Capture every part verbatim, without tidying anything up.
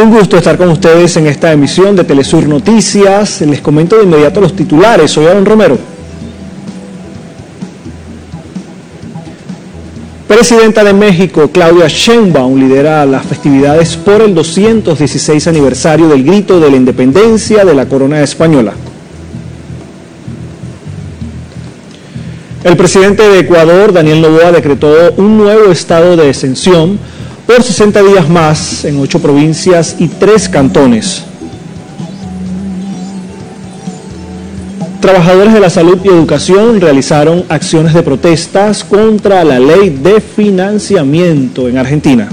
Un gusto estar con ustedes en esta emisión de Telesur Noticias. Les comento de inmediato los titulares. Soy Aaron Romero. Presidenta de México, Claudia Sheinbaum, lidera las festividades por el doscientos dieciséis aniversario del grito de la independencia de la corona española. El presidente de Ecuador, Daniel Noboa, decretó un nuevo estado de exención por sesenta días más en ocho provincias y tres cantones. Trabajadores de la salud y educación realizaron acciones de protestas contra la ley de financiamiento en Argentina.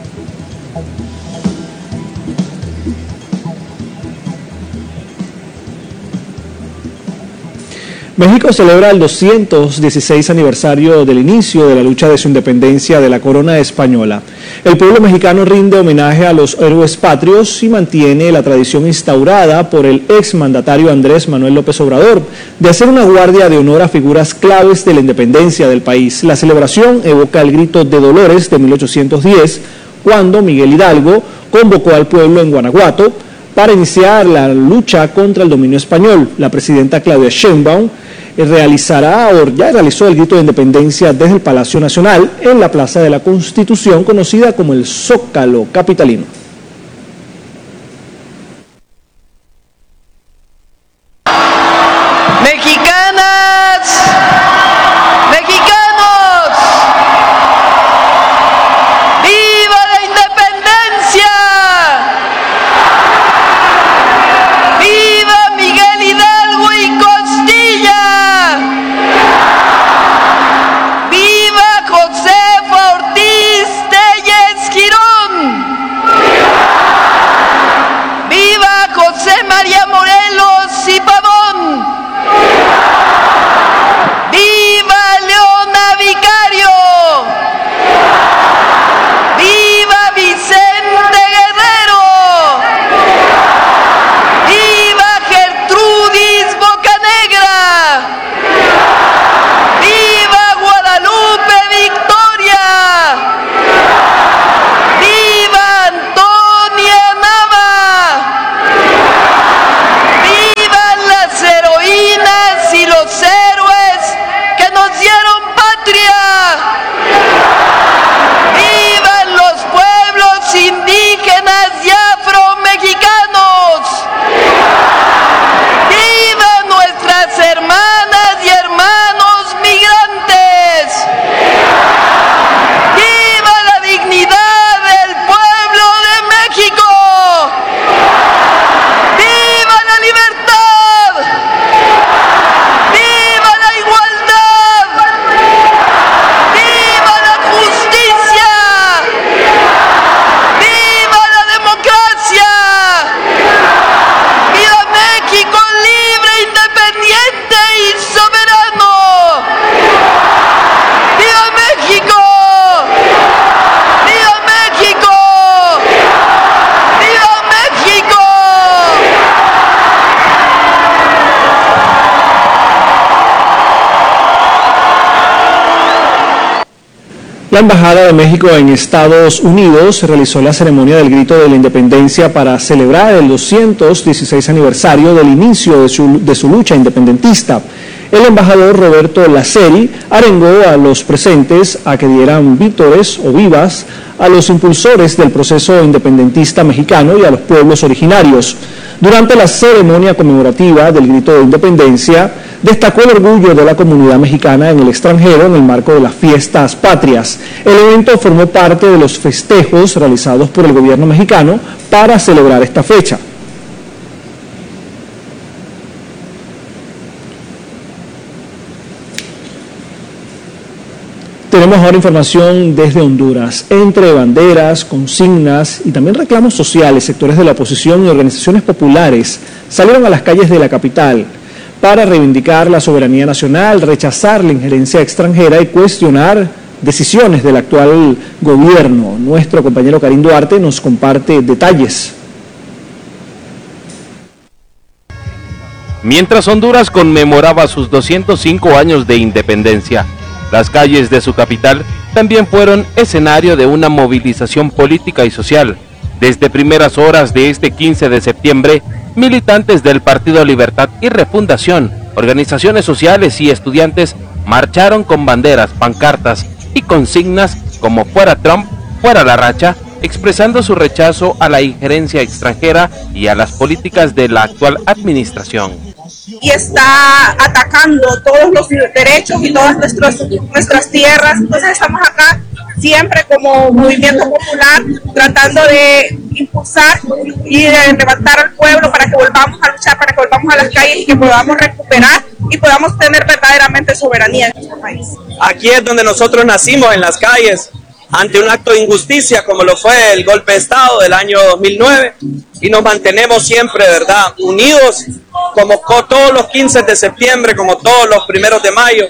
México celebra el doscientos dieciséis aniversario del inicio de la lucha de su independencia de la corona española. El pueblo mexicano rinde homenaje a los héroes patrios y mantiene la tradición instaurada por el exmandatario Andrés Manuel López Obrador de hacer una guardia de honor a figuras claves de la independencia del país. La celebración evoca el grito de Dolores de mil ochocientos diez, cuando Miguel Hidalgo convocó al pueblo en Guanajuato para iniciar la lucha contra el dominio español. La presidenta Claudia Sheinbaum realizará o ya realizó el grito de independencia desde el Palacio Nacional en la Plaza de la Constitución, conocida como el Zócalo capitalino. Mexicanas, mexicanos, ¡viva la independencia! ¡Viva Miguel Hidalgo y Costilla! ¡Viva Josefa Ortiz Telles Girón! ¡Viva José María Morelos y Pavón! ¡Viva Leona Vicario! ¡Viva Vicente Guerrero! ¡Viva Gertrudis Bocanegra! ¡Viva Guadalupe Victoria! ¡Viva Antonia Nava! ¡Vivan las heroínas y los héroes que nos dieron patria! ¡Vivan los pueblos indígenas y afromexicanos! ¡Vivan nuestras hermanas y hermanos migrantes! ¡Viva la dignidad del pueblo de México! ¡Viva la libertad! ¡Viva la igualdad! ¡Viva la justicia! ¡Viva la democracia! ¡Viva México libre, independiente y soberano! ¡Viva México! ¡Viva México! ¡Viva México! La Embajada de México en Estados Unidos realizó la ceremonia del grito de la independencia para celebrar el doscientos dieciséis aniversario del inicio de su, de su lucha independentista. El embajador Roberto Laceri arengó a los presentes a que dieran vítores o vivas a los impulsores del proceso independentista mexicano y a los pueblos originarios. Durante la ceremonia conmemorativa del grito de independencia, destacó el orgullo de la comunidad mexicana en el extranjero en el marco de las fiestas patrias. El evento formó parte de los festejos realizados por el gobierno mexicano para celebrar esta fecha. Tenemos ahora información desde Honduras. Entre banderas, consignas y también reclamos sociales, sectores de la oposición y organizaciones populares salieron a las calles de la capital para reivindicar la soberanía nacional, rechazar la injerencia extranjera y cuestionar decisiones del actual gobierno. Nuestro compañero Karim Duarte nos comparte detalles. Mientras Honduras conmemoraba sus doscientos cinco años de independencia, las calles de su capital también fueron escenario de una movilización política y social, Desde primeras horas de este quince de septiembre, militantes del Partido Libertad y Refundación, organizaciones sociales y estudiantes marcharon con banderas, pancartas y consignas como "Fuera Trump, fuera la racha", expresando su rechazo a la injerencia extranjera y a las políticas de la actual administración. Y está atacando todos los derechos y todas nuestros, nuestras tierras. Entonces estamos acá siempre como movimiento popular tratando de impulsar y de levantar al pueblo para que volvamos a luchar, para que volvamos a las calles y que podamos recuperar y podamos tener verdaderamente soberanía en nuestro país. Aquí es donde nosotros nacimos, en las calles, ante un acto de injusticia como lo fue el golpe de Estado del año dos mil nueve, y nos mantenemos siempre, ¿verdad?, unidos como todos los quince de septiembre, como todos los primeros de mayo.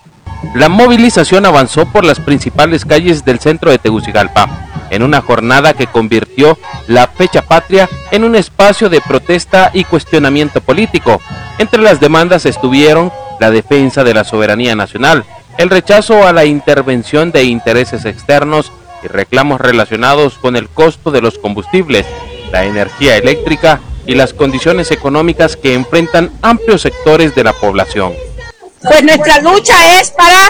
La movilización avanzó por las principales calles del centro de Tegucigalpa, en una jornada que convirtió la fecha patria en un espacio de protesta y cuestionamiento político. Entre las demandas estuvieron la defensa de la soberanía nacional, el rechazo a la intervención de intereses externos y reclamos relacionados con el costo de los combustibles, la energía eléctrica y las condiciones económicas que enfrentan amplios sectores de la población. Pues nuestra lucha es para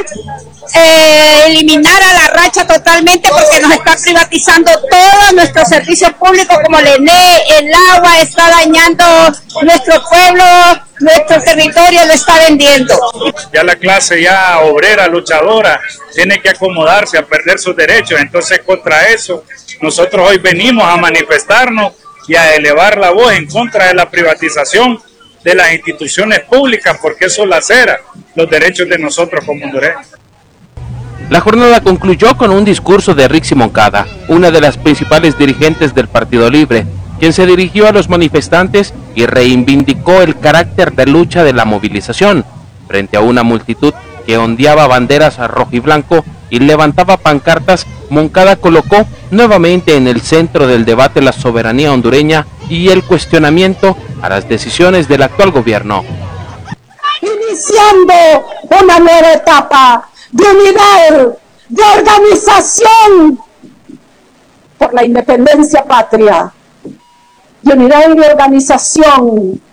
eh, eliminar a la racha totalmente, porque nos está privatizando todos nuestros servicios públicos como el E N E, el agua, está dañando nuestro pueblo, nuestro territorio lo está vendiendo. Ya la clase ya obrera, luchadora, tiene que acomodarse a perder sus derechos. Entonces, contra eso, nosotros hoy venimos a manifestarnos y a elevar la voz en contra de la privatización de las instituciones públicas, porque eso lacera los derechos de nosotros como hondureños. La jornada concluyó con un discurso de Rixi Moncada, una de las principales dirigentes del Partido Libre, quien se dirigió a los manifestantes y reivindicó el carácter de lucha de la movilización. Frente a una multitud que ondeaba banderas a rojo y blanco y levantaba pancartas, Moncada colocó nuevamente en el centro del debate la soberanía hondureña y el cuestionamiento a las decisiones del actual gobierno. Iniciando una nueva etapa de unidad, de organización por la independencia patria, de unidad y de organización